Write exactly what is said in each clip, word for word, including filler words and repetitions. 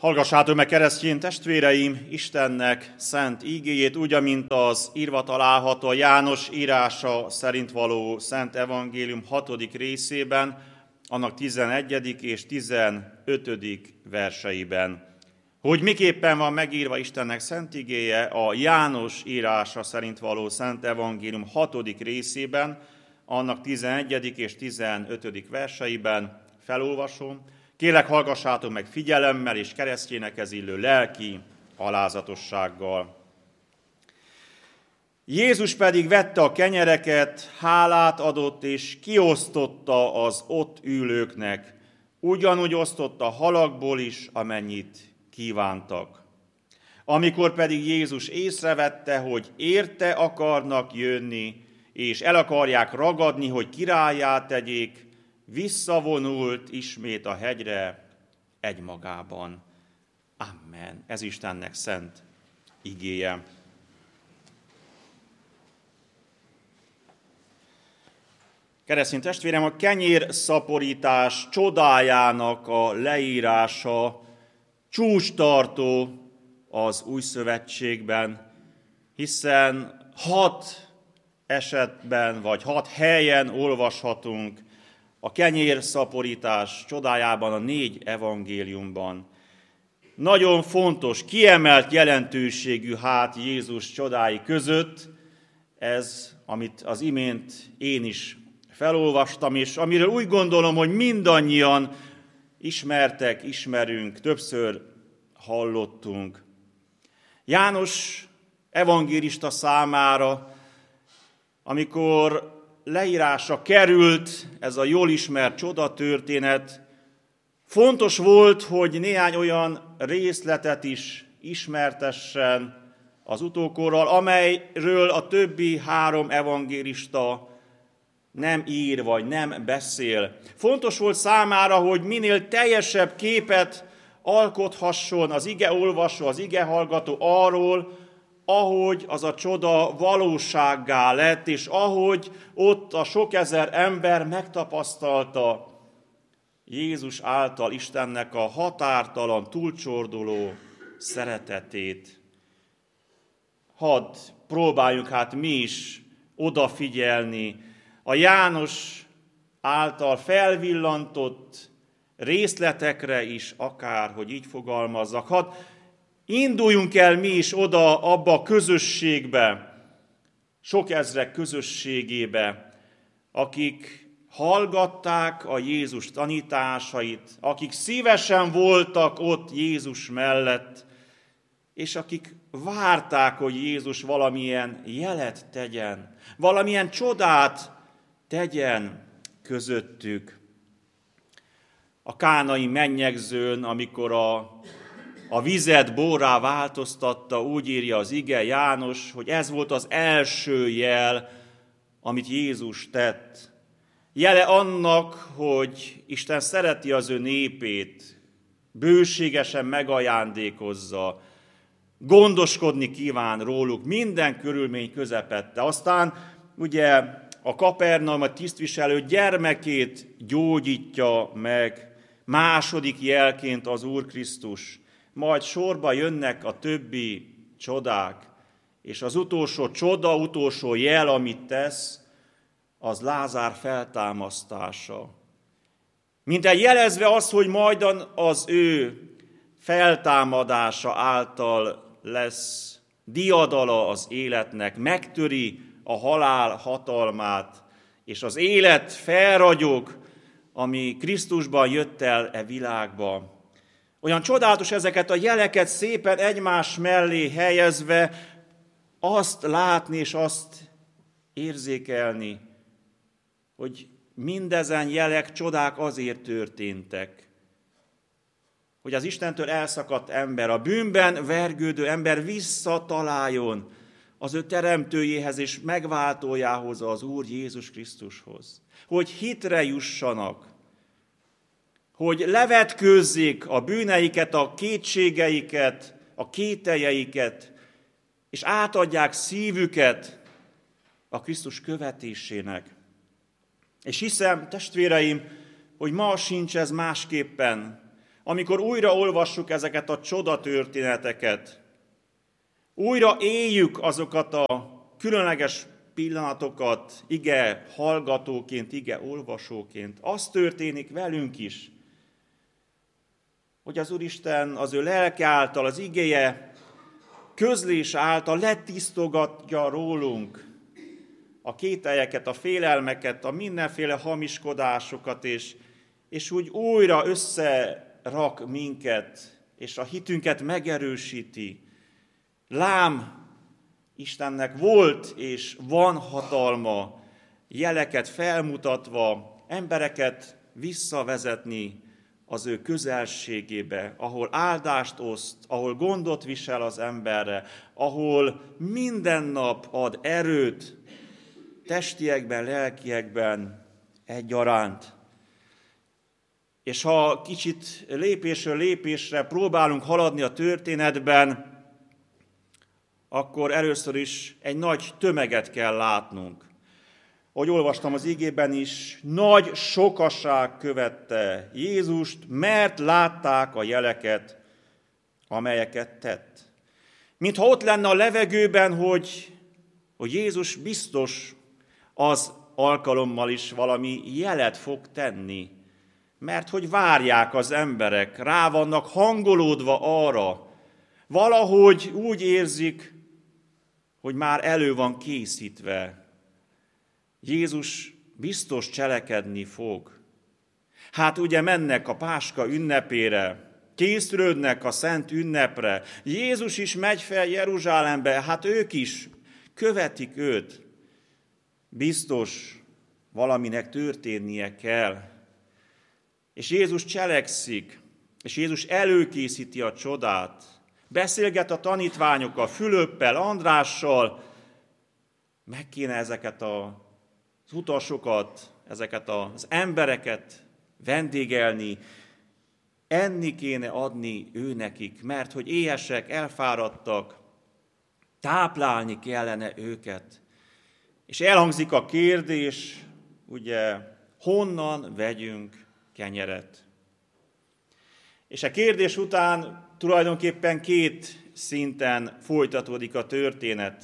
Hallgassátok meg, keresztény testvéreim, Istennek szent ígéjét, úgy, amint az írva található a János írása szerint való Szent Evangélium hatodik részében, annak tizenegyedik és tizenötödik verseiben. Hogy miképpen van megírva Istennek szent ígéje a János írása szerint való Szent Evangélium hatodik részében, annak tizenegyedik és tizenötödik verseiben, felolvasom. Kérlek, hallgassátok meg figyelemmel és keresztjénekhez illő lelki alázatossággal. Jézus pedig vette a kenyereket, hálát adott és kiosztotta az ott ülőknek. Ugyanúgy osztotta halakból is, amennyit kívántak. Amikor pedig Jézus észrevette, hogy érte akarnak jönni, és el akarják ragadni, hogy királlyá tegyék, visszavonult ismét a hegyre egymagában. Amen. Ez Istennek szent igéje. Keresztény testvérem, a kenyérszaporítás csodájának a leírása csúcstartó az Új Szövetségben, hiszen hat esetben vagy hat helyen olvashatunk a kenyérszaporítás csodájában a négy evangéliumban. Nagyon fontos, kiemelt jelentőségű hát Jézus csodái között ez, amit az imént én is felolvastam, és amiről úgy gondolom, hogy mindannyian ismertek, ismerünk, többször hallottunk. János evangélista számára, amikor leírásra került ez a jól ismert csodatörténet, fontos volt, hogy néhány olyan részletet is ismertessen az utókorral, amelyről a többi három evangélista nem ír vagy nem beszél. Fontos volt számára, hogy minél teljesebb képet alkothasson az igeolvasó, az igehallgató arról, ahogy az a csoda valósággá lett, és ahogy ott a sok ezer ember megtapasztalta Jézus által Istennek a határtalan, túlcsorduló szeretetét. Hadd próbáljunk hát mi is odafigyelni a János által felvillantott részletekre is, akár, hogy így fogalmazzak. Hadd induljunk el mi is oda abba a közösségbe, sok ezrek közösségébe, akik hallgatták a Jézus tanításait, akik szívesen voltak ott Jézus mellett, és akik várták, hogy Jézus valamilyen jelet tegyen, valamilyen csodát tegyen közöttük. A kánai mennyegzőn, amikor a, a vizet borrá változtatta, úgy írja az ige János, hogy ez volt az első jel, amit Jézus tett. Jele annak, hogy Isten szereti az ő népét, bőségesen megajándékozza, gondoskodni kíván róluk minden körülmény közepette. Aztán ugye a Kapernaum tisztviselő gyermekét gyógyítja meg, második jelként az Úr Krisztus. Majd sorba jönnek a többi csodák, és az utolsó csoda, utolsó jel, amit tesz, az Lázár feltámasztása. Mintegy jelezve az, hogy majd az ő feltámadása által lesz diadala az életnek, megtöri a halál hatalmát, és az élet felragyog, ami Krisztusban jött el e világba. Olyan csodálatos ezeket a jeleket szépen egymás mellé helyezve azt látni és azt érzékelni, hogy mindezen jelek, csodák azért történtek, hogy az Istentől elszakadt ember, a bűnben vergődő ember visszataláljon az ő teremtőjéhez és megváltójához, az Úr Jézus Krisztushoz. Hogy hitre jussanak, hogy levetkőzzék a bűneiket, a kétségeiket, a kételjeiket, és átadják szívüket a Krisztus követésének. És hiszem, testvéreim, hogy ma sincs ez másképpen. amikor újra olvassuk ezeket a csodatörténeteket, újra éljük azokat a különleges pillanatokat, ige hallgatóként, ige olvasóként, az történik velünk is, hogy az Úristen az ő lelke által, az igéje közlés által letisztogatja rólunk a kételyeket, a félelmeket, a mindenféle hamiskodásokat, és, és úgy újra összerak minket, és a hitünket megerősíti. Lám, Istennek volt és van hatalma jeleket felmutatva, embereket visszavezetni az ő közelségébe, ahol áldást oszt, ahol gondot visel az emberre, ahol minden nap ad erőt, testiekben, lelkiekben egyaránt. És ha kicsit lépésről lépésre próbálunk haladni a történetben, akkor először is egy nagy tömeget kell látnunk. Ahogy olvastam az igében is, nagy sokaság követte Jézust, mert látták a jeleket, amelyeket tett. Mintha ott lenne a levegőben, hogy, hogy Jézus biztos az alkalommal is valami jelet fog tenni, mert hogy várják az emberek, rá vannak hangolódva arra, valahogy úgy érzik, hogy már elő van készítve. Jézus biztos cselekedni fog. Hát ugye mennek a Páska ünnepére, készülődnek a szent ünnepre, Jézus is megy fel Jeruzsálembe, hát ők is követik őt. Biztos valaminek történnie kell. És Jézus cselekszik, és Jézus előkészíti a csodát. Beszélget a tanítványokkal, Fülöppel, Andrással, meg kéne ezeket a az utasokat, ezeket az embereket vendégelni, enni kéne adni ő nekik, mert hogy éhesek, elfáradtak, táplálni kellene őket. És elhangzik a kérdés, ugye, honnan vegyünk kenyeret? És a kérdés után tulajdonképpen két szinten folytatódik a történet.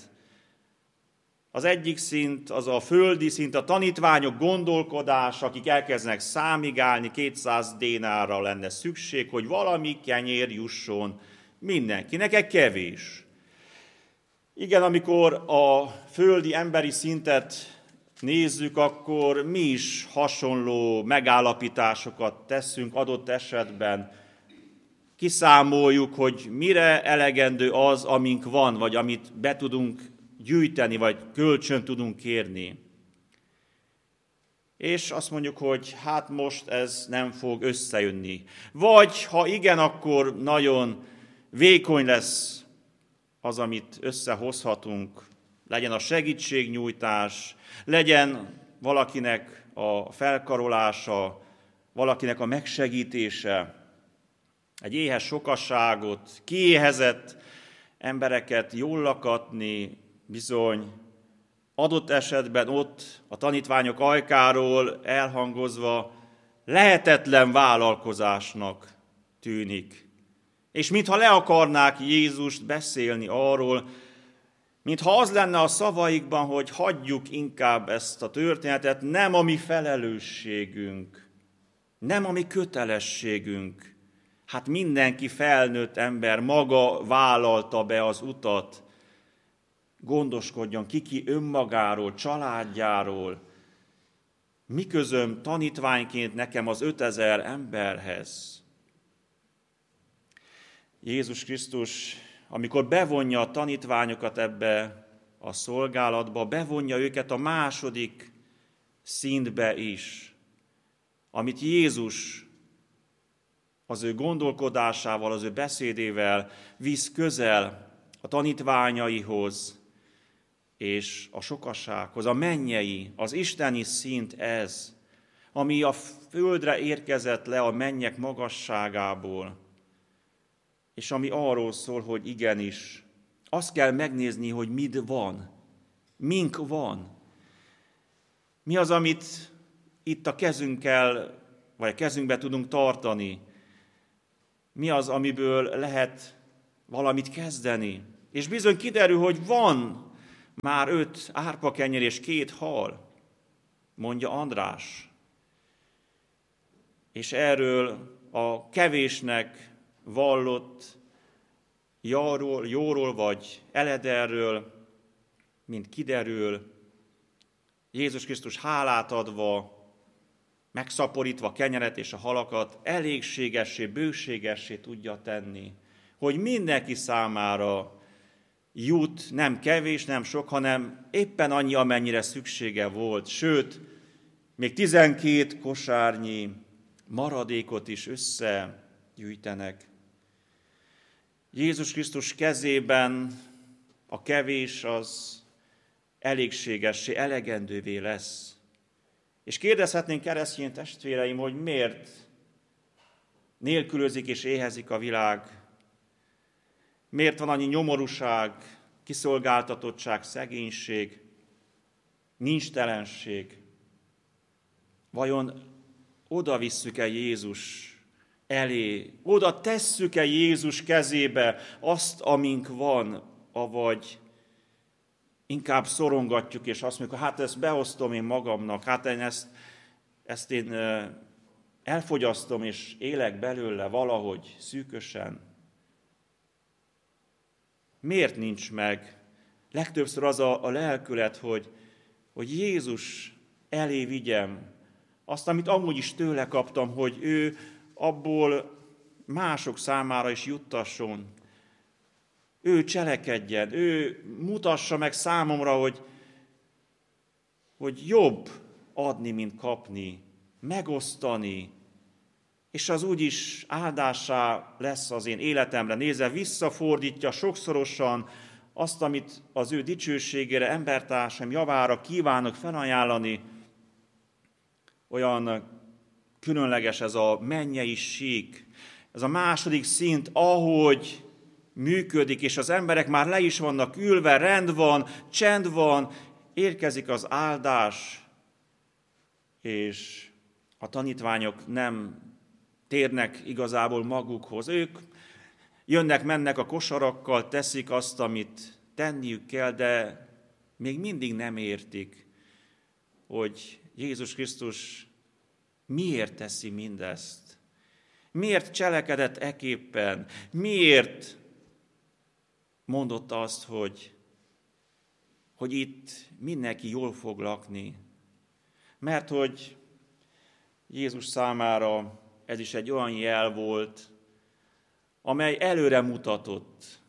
Az egyik szint, az a földi szint, a tanítványok gondolkodás, akik elkezdenek számigálni, kétszáz dénárra lenne szükség, hogy valami kenyér jusson mindenkinek, egy kevés. Igen, amikor a földi emberi szintet nézzük, akkor mi is hasonló megállapításokat teszünk adott esetben. Kiszámoljuk, hogy mire elegendő az, amink van, vagy amit be tudunk gyűjteni, vagy kölcsön tudunk kérni. És azt mondjuk, hogy hát most ez nem fog összejönni. Vagy ha igen, akkor nagyon vékony lesz az, amit összehozhatunk. Legyen a segítségnyújtás, legyen valakinek a felkarolása, valakinek a megsegítése, egy éhes sokasságot, kiéhezett embereket jól lakatni, bizony adott esetben ott a tanítványok ajkáról elhangozva lehetetlen vállalkozásnak tűnik. És mintha le akarnák Jézust beszélni arról, mintha az lenne a szavaikban, hogy hagyjuk inkább ezt a történetet, nem a mi felelősségünk, nem a mi kötelességünk. Hát mindenki felnőtt ember maga vállalta be az utat, gondoskodjon kiki önmagáról, családjáról. Mi közöm tanítványként nekem az ötezer emberhez? Jézus Krisztus, amikor bevonja a tanítványokat ebbe a szolgálatba, bevonja őket a második szintbe is, amit Jézus az ő gondolkodásával, az ő beszédével visz közel a tanítványaihoz és a sokassághoz. A mennyei, az isteni szint ez, ami a földre érkezett le a mennyek magasságából, és ami arról szól, hogy igenis, azt kell megnézni, hogy mit van, mink van. Mi az, amit itt a kezünkkel, vagy a kezünkbe tudunk tartani. mi az, amiből lehet valamit kezdeni. És bizony kiderül, hogy van már öt árpakenyér és két hal, mondja András. És erről a kevésnek vallott jóról, jóról vagy elederről, mint kiderül, Jézus Krisztus hálát adva, megszaporítva a kenyeret és a halakat, elégségessé, bőségessé tudja tenni, hogy mindenki számára jut, nem kevés, nem sok, hanem éppen annyi, amennyire szüksége volt. Sőt, még tizenkét kosárnyi maradékot is összegyűjtenek. Jézus Krisztus kezében a kevés az elégségessé, elegendővé lesz. És kérdezhetnénk keresztény testvéreim, hogy miért nélkülözik és éhezik a világ, miért van annyi nyomorúság, kiszolgáltatottság, szegénység, nincstelenség. Vajon oda visszük-e Jézus elé, oda tesszük-e Jézus kezébe azt, amink van, avagy inkább szorongatjuk, és azt mondjuk, hát ezt beosztom én magamnak, hát én ezt, ezt én elfogyasztom, és élek belőle valahogy szűkösen. Miért nincs meg? Legtöbbször az a, a lelkület, hogy, hogy Jézus elé vigyem azt, amit amúgy is tőle kaptam, hogy ő abból mások számára is juttasson. Ő cselekedjen, ő mutassa meg számomra, hogy, hogy jobb adni, mint kapni, megosztani, és az úgyis áldásá lesz az én életemre nézve, visszafordítja sokszorosan azt, amit az ő dicsőségére, embertársam javára kívánok felajánlani. Olyan különleges ez a mennyei sík, ez a második szint, ahogy működik, és az emberek már le is vannak ülve, rend van, csend van, érkezik az áldás, és a tanítványok nem térnek igazából magukhoz. Ők jönnek, mennek a kosarakkal, teszik azt, amit tenniük kell, de még mindig nem értik, hogy Jézus Krisztus miért teszi mindezt. Miért cselekedett eképpen? Miért mondott azt, hogy, hogy itt mindenki jól fog lakni? Mert hogy Jézus számára ez is egy olyan jel volt, amely előre mutatott,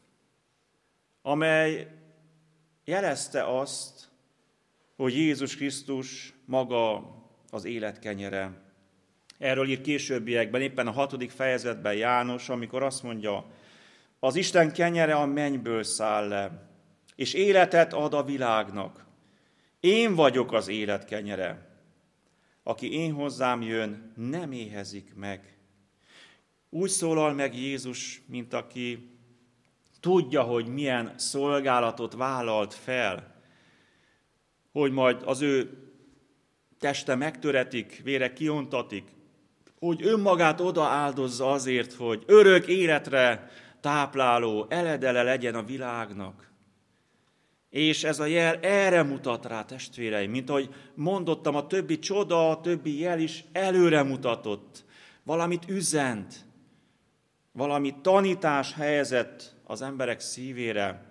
amely jelezte azt, hogy Jézus Krisztus maga az élet kenyere. Erről ír későbbiekben, éppen a hatodik fejezetben János, amikor azt mondja, az Isten kenyere a mennyből száll le, és életet ad a világnak. Én vagyok az élet kenyere. Aki én hozzám jön, nem éhezik meg. Úgy szólal meg Jézus, mint aki tudja, hogy milyen szolgálatot vállalt fel, hogy majd az ő teste megtöretik, vére kiontatik, hogy önmagát odaáldozza azért, hogy örök életre tápláló eledele legyen a világnak. És ez a jel erre mutat rá, testvéreim, mint ahogy mondottam, a többi csoda, a többi jel is előre mutatott. Valamit üzent, valami tanítás helyezett az emberek szívére.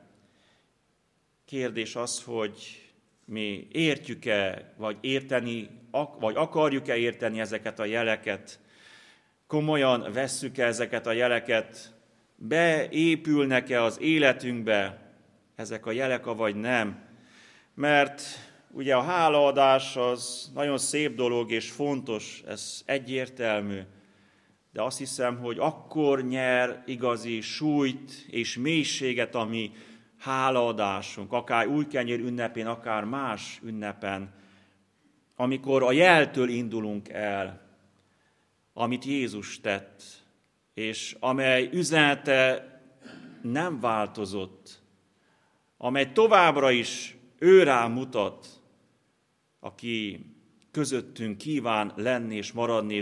Kérdés az, hogy mi értjük-e, vagy érteni, vagy akarjuk-e érteni ezeket a jeleket, komolyan vesszük-e ezeket a jeleket, beépülnek-e az életünkbe ezek a jelek, vagy nem. Mert ugye a hálaadás az nagyon szép dolog és fontos, ez egyértelmű, de azt hiszem, hogy akkor nyer igazi súlyt és mélységet a mi hálaadásunk, akár újkenyér ünnepén, akár más ünnepen, amikor a jeltől indulunk el, amit Jézus tett, és amely üzenete nem változott, amely továbbra is ő rá mutat, aki közöttünk kíván lenni és maradni, és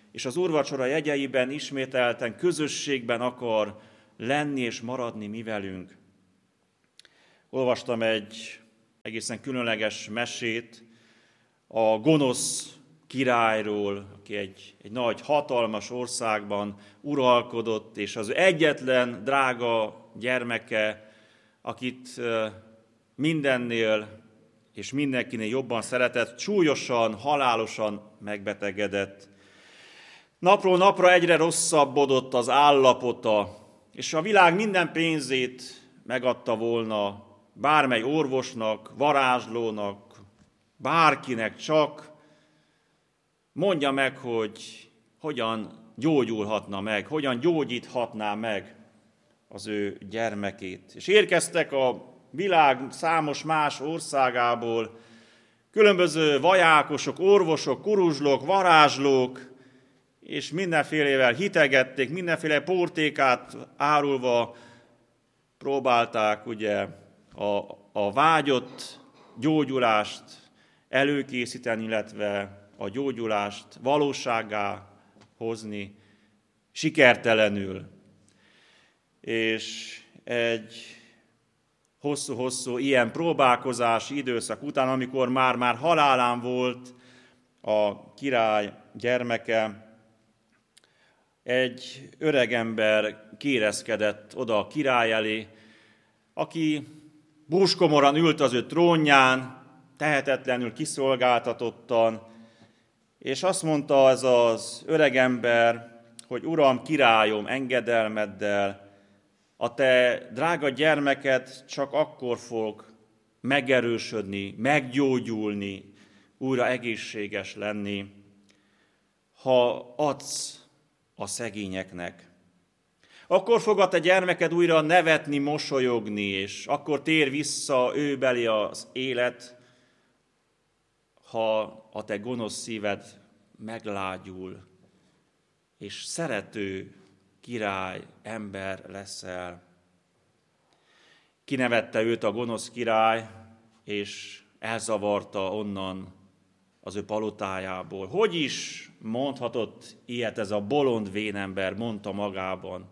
és az úrvacsora jegyeiben ismételten közösségben akar lenni és maradni mi velünk. Olvastam egy egészen különleges mesét a gonosz királyról, aki egy, egy nagy, hatalmas országban uralkodott, és az egyetlen drága gyermeke, akit mindennél és mindenkinél jobban szeretett, súlyosan, halálosan megbetegedett. Napról napra egyre rosszabbodott az állapota, és a világ minden pénzét megadta volna bármely orvosnak, varázslónak, bárkinek, csak mondja meg, hogy hogyan gyógyulhatna meg, hogyan gyógyíthatná meg az ő gyermekét. És érkeztek a világ számos más országából különböző vajákosok, orvosok, kuruzslók, varázslók, és mindenfélevel hitegették, mindenféle portékát árulva próbálták ugye a, a vágyott gyógyulást előkészíteni, illetve a gyógyulást valósággá hozni sikertelenül. És egy hosszú-hosszú ilyen próbálkozási időszak után, amikor már-már halálán volt a király gyermeke, egy öregember kérezkedett oda a király elé, aki búskomoran ült az ő trónján, tehetetlenül, kiszolgáltatottan, és azt mondta ez az öregember, hogy Uram, királyom, engedelmeddel, a te drága gyermeked csak akkor fog megerősödni, meggyógyulni, újra egészséges lenni, ha adsz a szegényeknek. Akkor fog a te gyermeked újra nevetni, mosolyogni, és akkor tér vissza ő belé az élet, ha a te gonosz szíved meglágyul, és szerető király, ember leszel. Kinevette őt a gonosz király, és elzavarta onnan az ő palotájából. Hogy is mondhatott ilyet ez a bolond vénember, mondta magában.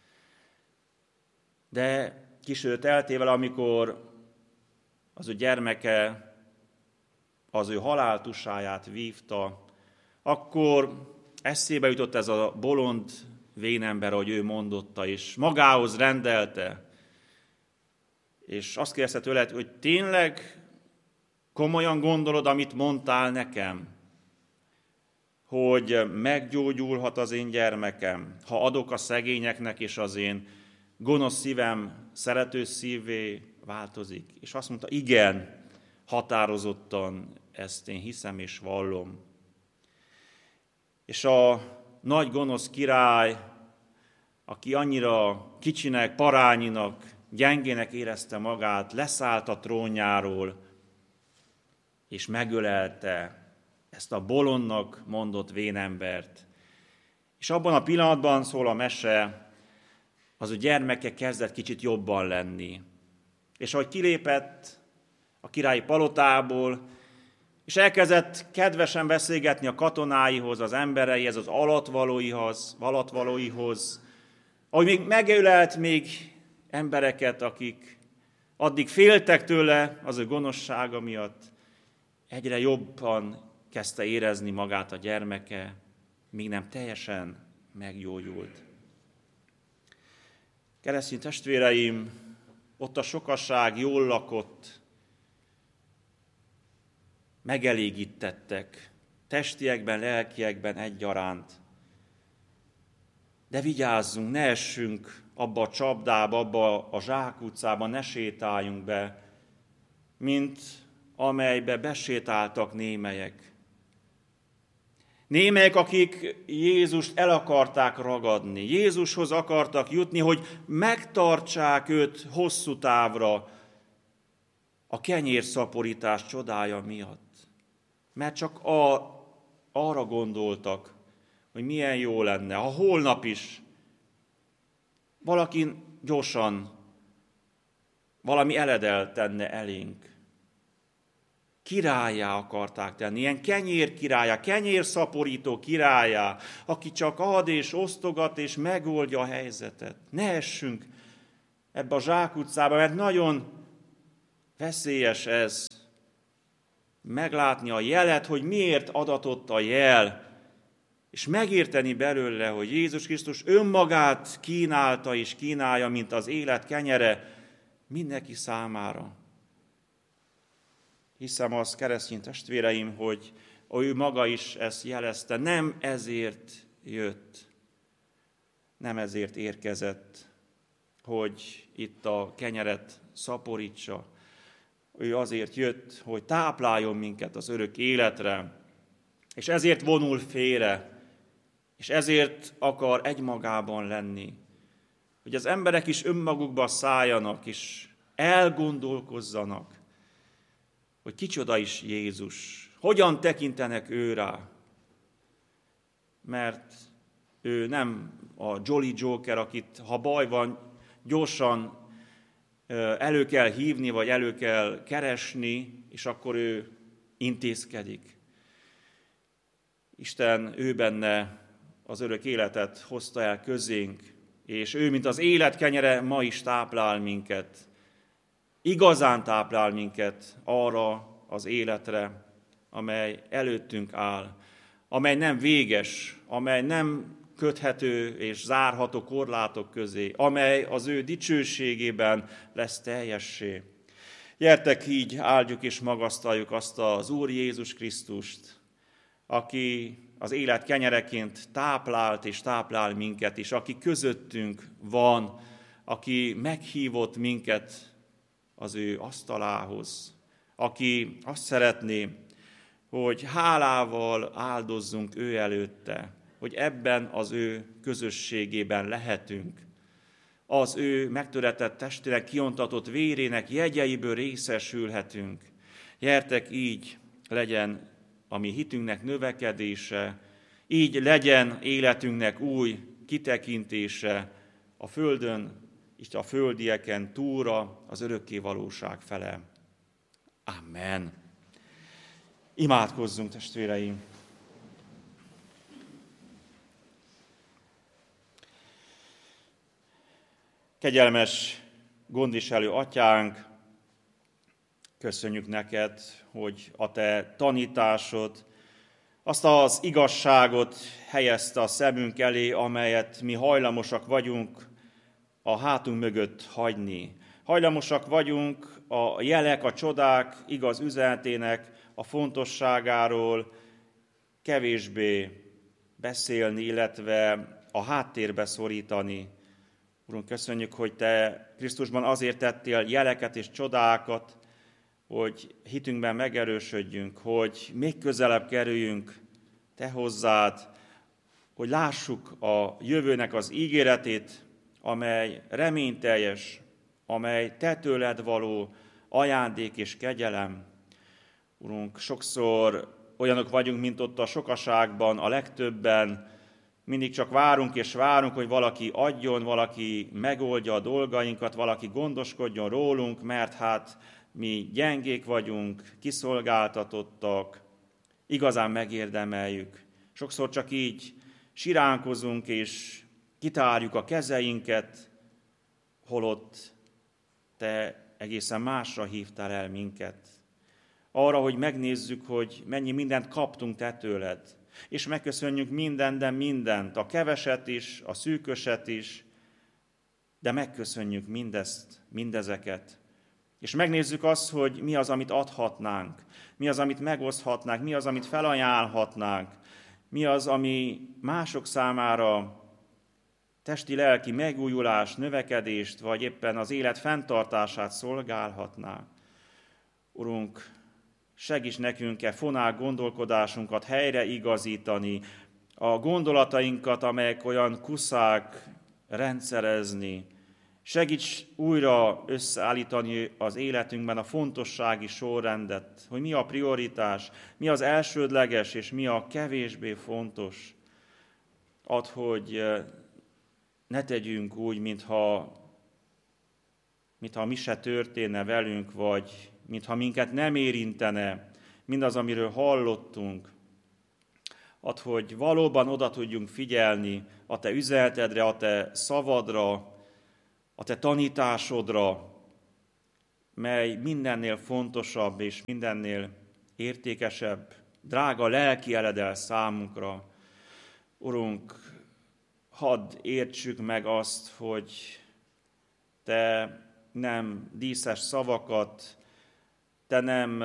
De később eltével, amikor az ő gyermeke az ő haláltusáját vívta, akkor eszébe jutott ez a bolond vénember, ahogy ő mondotta, és magához rendelte. És azt kérdezte tőle, hogy tényleg komolyan gondolod, amit mondtál nekem, hogy meggyógyulhat az én gyermekem, ha adok a szegényeknek, és az én gonosz szívem szerető szívé változik. És azt mondta, igen, határozottan ezt én hiszem és vallom. És a nagy gonosz király, aki annyira kicsinek, parányinak, gyengének érezte magát, leszállt a trónjáról, és megölelte ezt a bolondnak mondott vénembert. És abban a pillanatban, szól a mese, az ő gyermeke kezdett kicsit jobban lenni. És ahogy kilépett a királyi palotából, és elkezdett kedvesen beszélgetni a katonáihoz, az embereihez, az alatvalóihoz, alatvalóihoz, ahogy még megölelt még embereket, akik addig féltek tőle az ő gonoszsága miatt, egyre jobban kezdte érezni magát a gyermeke, míg nem teljesen meggyógyult. Keresztény testvéreim, ott a sokaság jól lakott, megelégítettek, testiekben, lelkiekben egyaránt. De vigyázzunk, ne essünk abba a csapdába, abba a zsákutcába, ne sétáljunk be, mint amelybe besétáltak némelyek. Némelyek, akik Jézust el akarták ragadni, Jézushoz akartak jutni, hogy megtartsák őt hosszú távra a kenyérszaporítás csodája miatt. Mert csak a, arra gondoltak, hogy milyen jó lenne, ha holnap is valaki gyorsan valami eledel tenne elénk. királyá akarták tenni, ilyen kenyér királyá, kenyérszaporító királyá, aki csak ad és osztogat és megoldja a helyzetet. Ne essünk ebbe a zsákutcába, mert nagyon veszélyes ez. Meglátni a jelet, hogy miért adatott a jel, és megérteni belőle, hogy Jézus Krisztus önmagát kínálta és kínálja, mint az élet kenyere mindenki számára. Hiszem az, keresztény testvéreim, hogy ő maga is ezt jelezte, nem ezért jött, nem ezért érkezett, hogy itt a kenyeret szaporítsa. Ő azért jött, hogy tápláljon minket az örök életre, és ezért vonul félre, és ezért akar egymagában lenni. Hogy az emberek is önmagukba szálljanak, és elgondolkozzanak, hogy kicsoda is Jézus, hogyan tekintenek ő rá. Mert ő nem a Jolly Joker, akit ha baj van, gyorsan elő kell hívni, vagy elő kell keresni, és akkor ő intézkedik. Isten ő benne az örök életet hozta el közénk, és ő, mint az élet kenyere, ma is táplál minket. Igazán táplál minket arra az életre, amely előttünk áll, amely nem véges, amely nem köthető és zárható korlátok közé, amely az ő dicsőségében lesz teljessé. Gyertek így, áldjuk és magasztaljuk azt az Úr Jézus Krisztust, aki az élet kenyereként táplált és táplál minket, és aki közöttünk van, aki meghívott minket az ő asztalához, aki azt szeretné, hogy hálával áldozzunk ő előtte, hogy ebben az ő közösségében lehetünk. Az ő megtöretett testének, kiontatott vérének jegyeiből részesülhetünk. Gyertek, így legyen a mi hitünknek növekedése, így legyen életünknek új kitekintése a földön, és a földieken túlra, az örökké valóság fele. Amen. Imádkozzunk, testvéreim! Kegyelmes, gondviselő atyánk, köszönjük neked, hogy a te tanításod, azt az igazságot helyezte a szemünk elé, amelyet mi hajlamosak vagyunk a hátunk mögött hagyni. Hajlamosak vagyunk a jelek, a csodák igaz üzenetének a fontosságáról kevésbé beszélni, illetve a háttérbe szorítani. Urunk, köszönjük, hogy te Krisztusban azért tettél jeleket és csodákat, hogy hitünkben megerősödjünk, hogy még közelebb kerüljünk te hozzád, hogy lássuk a jövőnek az ígéretét, amely reményteljes, amely te tőled való ajándék és kegyelem. Urunk, sokszor olyanok vagyunk, mint ott a sokaságban, a legtöbben, mindig csak várunk és várunk, hogy valaki adjon, valaki megoldja a dolgainkat, valaki gondoskodjon rólunk, mert hát mi gyengék vagyunk, kiszolgáltatottak, igazán megérdemeljük. Sokszor csak így siránkozunk és kitárjuk a kezeinket, holott te egészen másra hívtál el minket. Arra, hogy megnézzük, hogy mennyi mindent kaptunk te tőled, és megköszönjük mindent, de mindent, a keveset is, a szűköset is, de megköszönjük mindezt, mindezeket. És megnézzük azt, hogy mi az, amit adhatnánk, mi az, amit megoszthatnánk, mi az, amit felajánlhatnánk, mi az, ami mások számára testi-lelki megújulást, növekedést, vagy éppen az élet fenntartását szolgálhatná. Urunk, segíts nekünk-e fonál gondolkodásunkat helyre igazítani, a gondolatainkat, amelyek olyan kuszák, rendszerezni. Segíts újra összeállítani az életünkben a fontossági sorrendet, hogy mi a prioritás, mi az elsődleges, és mi a kevésbé fontos. Add, hogy ne tegyünk úgy, mintha, mintha mi se történne velünk, vagy mintha minket nem érintene mindaz, amiről hallottunk. Add, hogy valóban oda tudjunk figyelni a Te üzenetedre, a Te szavadra, a Te tanításodra, mely mindennél fontosabb és mindennél értékesebb, drága lelki eledel számunkra. Urunk, hadd értsük meg azt, hogy Te nem díszes szavakat, Te nem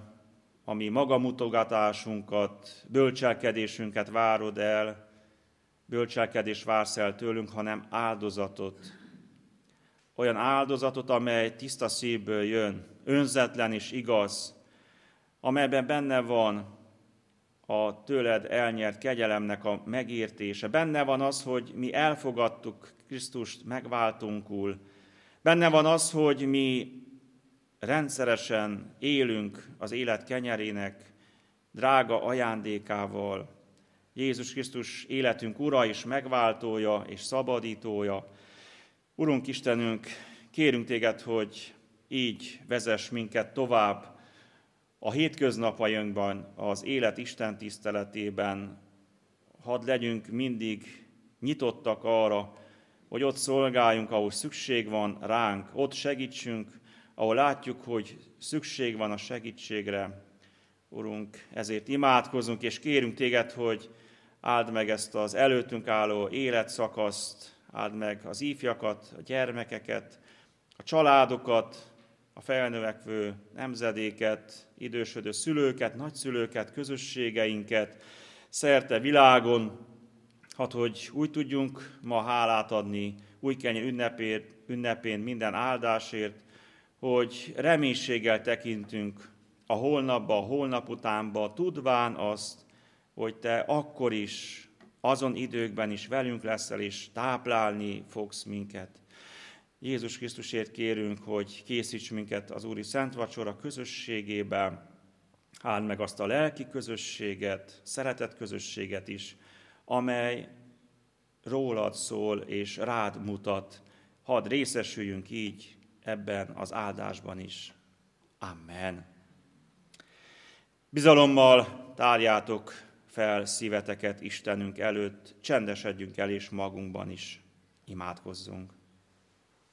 a mi magamutogatásunkat, bölcselkedésünket várod el, bölcselkedés vársz el tőlünk, hanem áldozatot. Olyan áldozatot, amely tiszta szívből jön, önzetlen és igaz, amelyben benne van a tőled elnyert kegyelemnek a megértése. Benne van az, hogy mi elfogadtuk Krisztust megváltunkul. Benne van az, hogy mi rendszeresen élünk az élet kenyerének drága ajándékával. Jézus Krisztus életünk ura és megváltója és szabadítója. Urunk Istenünk, kérünk Téged, hogy így vezess minket tovább a hétköznapjainkban, az élet Isten tiszteletében. Hadd legyünk mindig nyitottak arra, hogy ott szolgáljunk, ahol szükség van ránk, ott segítsünk, ahol látjuk, hogy szükség van a segítségre. Urunk, ezért imádkozunk, és kérünk Téged, hogy áld meg ezt az előttünk álló életszakaszt, áld meg az ifjakat, a gyermekeket, a családokat, a felnövekvő nemzedéket, idősödő szülőket, nagyszülőket, közösségeinket, szerte világon, hadd, hogy úgy tudjunk ma hálát adni új kenyér ünnepén, ünnepén minden áldásért, hogy reménységgel tekintünk a holnapba, a holnap utánba, tudván azt, hogy Te akkor is, azon időkben is velünk leszel, és táplálni fogsz minket. Jézus Krisztusért kérünk, hogy készíts minket az Úri Szent Vacsora közösségében, áld meg azt a lelki közösséget, szeretett közösséget is, amely rólad szól és rád mutat. Hadd részesüljünk így ebben az áldásban is. Amen. Bizalommal tárjátok fel szíveteket Istenünk előtt, csendesedjünk el és magunkban is imádkozzunk.